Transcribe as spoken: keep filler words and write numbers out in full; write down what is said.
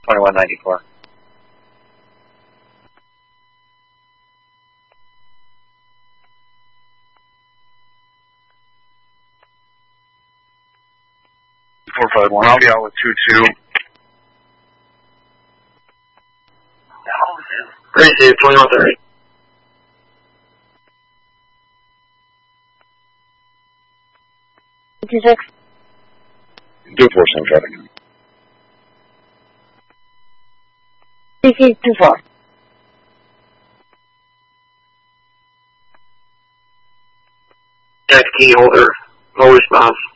twenty-one ninety-four. four five one, I'll be out with two two. Receive twenty-one thirty. two six. two four seven traffic. C C two four. Jack key holder, no response.